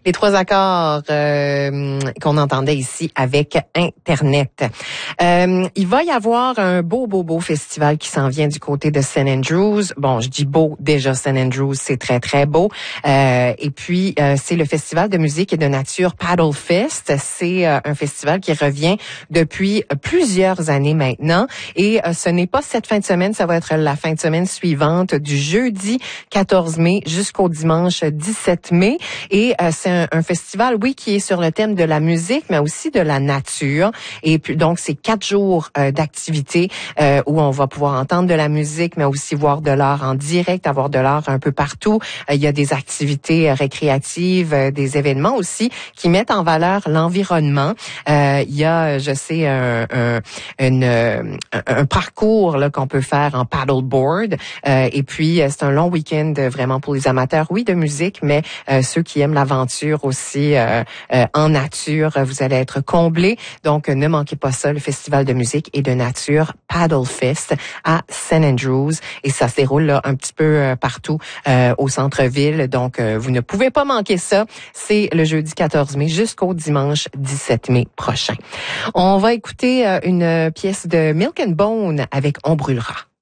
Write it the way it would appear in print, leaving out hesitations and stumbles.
Les trois accords qu'on entendait ici avec Internet. Il va y avoir un beau festival qui s'en vient du côté de St. Andrews. Bon, je dis beau, déjà St. Andrews, c'est très, très beau. Et puis, c'est le festival de musique et de nature Paddle Fest. C'est un festival qui revient depuis plusieurs années maintenant. Et ce n'est pas cette fin de semaine, ça va être la fin de semaine suivante, du jeudi 14 mai jusqu'au dimanche 17 mai. Et c'est un festival, oui, qui est sur le thème de la musique, mais aussi de la nature. Et puis donc, c'est 4 jours d'activité où on va pouvoir entendre de la musique, mais aussi voir de l'art en direct, avoir de l'art un peu partout. Il y a des activités récréatives, des événements aussi qui mettent en valeur l'environnement. Il y a, je sais, un parcours là qu'on peut faire en paddleboard. Et puis, c'est un long week-end vraiment pour les amateurs, oui, de musique, mais ceux qui aiment l'aventure aussi en nature, vous allez être comblés. Donc, ne manquez pas ça, le Festival de musique et de nature Paddle Fest à St. Andrews. Et ça se déroule là un petit peu partout au centre-ville. Donc, vous ne pouvez pas manquer ça. C'est le jeudi 14 mai jusqu'au dimanche 17 mai prochain. On va écouter une pièce de Milk and Bone avec On brûlera.